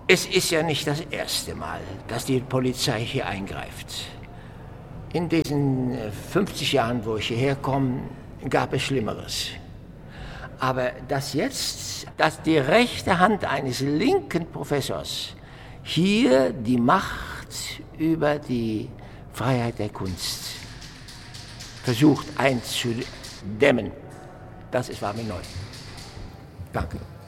Es ist ja nicht das erste Mal, dass die Polizei hier eingreift. In diesen 50 Jahren, wo ich hierher komme, gab es Schlimmeres. Aber dass die rechte Hand eines linken Professors hier die Macht über die Freiheit der Kunst versucht einzudämmen, das war mir neu. Danke.